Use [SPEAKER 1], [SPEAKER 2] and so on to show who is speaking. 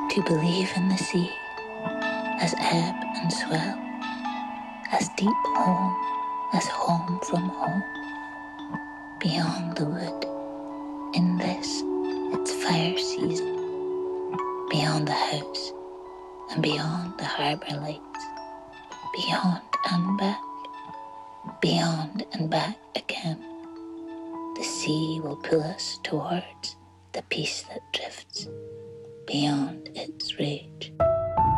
[SPEAKER 1] to believe in the sea as ebb and swell, as deep home as home from home, beyond the wood, in this its fire season, beyond the house and beyond the harbour lights, beyond and back again. The sea will pull us towards the peace that drifts beyond its rage.